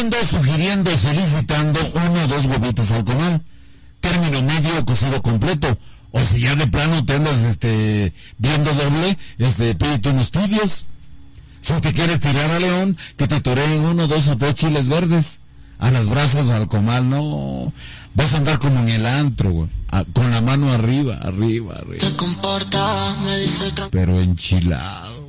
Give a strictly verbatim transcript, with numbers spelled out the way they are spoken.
proponiendo, sugiriendo, solicitando uno o dos huevitos al comal, término medio, cocido completo, o si ya de plano te andas este viendo doble, este pídete unos tibios. Si te quieres tirar a León, que te toreen uno, dos o tres chiles verdes a las brasas o al comal. No, vas a andar como en el antro, güey, a, con la mano arriba, arriba, arriba. Se comporta, me dice, pero enchilado.